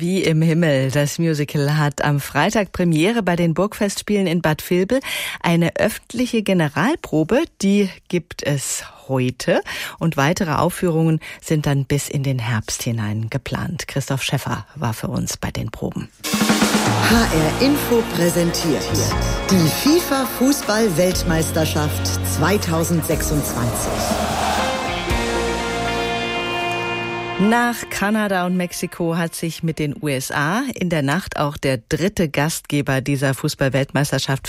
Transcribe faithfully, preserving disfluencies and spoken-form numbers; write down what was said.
Wie im Himmel. Das Musical hat am Freitag Premiere bei den Burgfestspielen in Bad Vilbel. Eine öffentliche Generalprobe, die gibt es heute. Und weitere Aufführungen sind dann bis in den Herbst hinein geplant. Christoph Schäffer war für uns bei den Proben. H R Info präsentiert die FIFA-Fußball-Weltmeisterschaft zweitausendsechsundzwanzig. Nach Kanada und Mexiko hat sich mit den U S A in der Nacht auch der dritte Gastgeber dieser Fußball-Weltmeisterschaft